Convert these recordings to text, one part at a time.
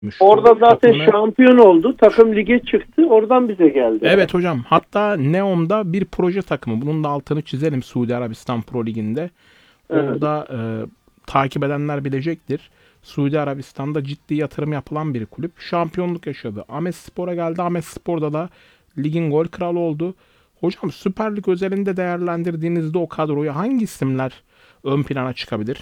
Orada zaten takımına... şampiyon oldu. Takım lige çıktı. Oradan bize geldi. Evet hocam. Hatta Neom'da bir proje takımı. Bunun da altını çizelim Suudi Arabistan Pro Ligi'nde. Orada takip edenler bilecektir. Suudi Arabistan'da ciddi yatırım yapılan bir kulüp. Şampiyonluk yaşadı. Ahmetspor'a geldi. Ahmetspor'da da ligin gol kralı oldu. Hocam Süper Lig özelinde değerlendirdiğinizde o kadroyu hangi isimler ön plana çıkabilir?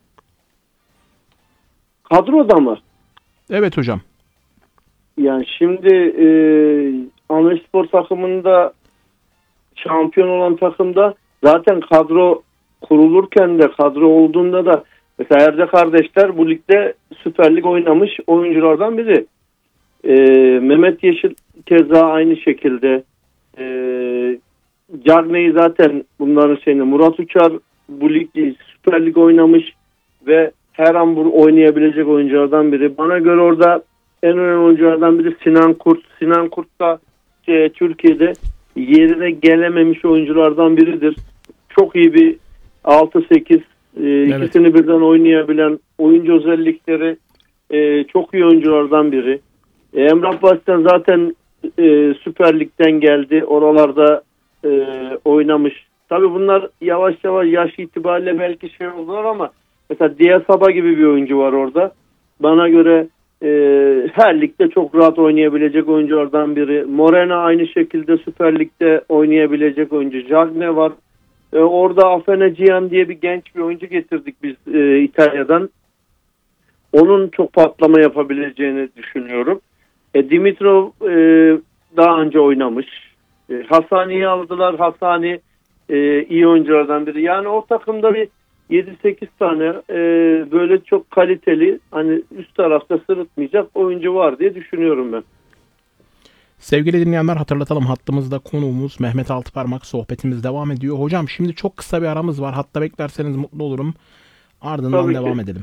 Kadroda mı? Evet hocam. Yani şimdi Ahmetspor takımında şampiyon olan takımda zaten kadro kurulurken de kadro olduğunda da mesela Erde kardeşler bu ligde Süper Lig oynamış oyunculardan biri. Mehmet Yeşil keza aynı şekilde. Cagney'i zaten bunların şeyinde Murat Uçar bu lig Süper Lig oynamış ve her an bu oynayabilecek oyunculardan biri. Bana göre orada en önemli oyunculardan biri Sinan Kurt. Sinan Kurt da Türkiye'de yerine gelememiş oyunculardan biridir. Çok iyi bir 6-8 evet. ikisini birden oynayabilen oyuncu özellikleri çok iyi oyunculardan biri. Emrah Baştan zaten Süper Lig'den geldi. Oralarda oynamış. Tabii bunlar yavaş yavaş yaş itibariyle belki şey oldular ama mesela Diasaba gibi bir oyuncu var orada. Bana göre her ligde çok rahat oynayabilecek oyunculardan biri. Morena aynı şekilde Süper Lig'de oynayabilecek oyuncu. Cagne var. Orada Afena Cihan diye bir genç bir oyuncu getirdik biz İtalya'dan. Onun çok patlama yapabileceğini düşünüyorum. Dimitrov daha önce oynamış. Hasani'yi aldılar. Hasani iyi oyunculardan biri. Yani o takımda bir 7-8 tane böyle çok kaliteli hani üst tarafta sırıtmayacak oyuncu var diye düşünüyorum ben. Sevgili dinleyenler hatırlatalım hattımızda konuğumuz Mehmet Altıparmak, sohbetimiz devam ediyor. Hocam şimdi çok kısa bir aramız var. Hatta beklerseniz mutlu olurum. Ardından Tabii devam ki. edelim.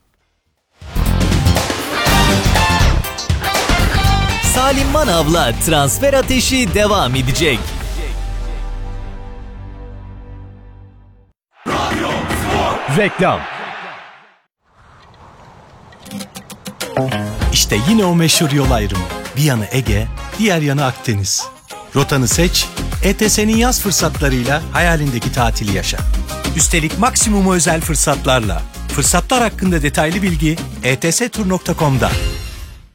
Salim Manav'la Transfer Ateşi devam edecek. Reklam. İşte yine o meşhur yol ayrımı. Bir yanı Ege, diğer yanı Akdeniz. Rotanı seç, ETS'nin yaz fırsatlarıyla hayalindeki tatili yaşa. Üstelik maksimum özel fırsatlarla. Fırsatlar hakkında detaylı bilgi etstur.com'da.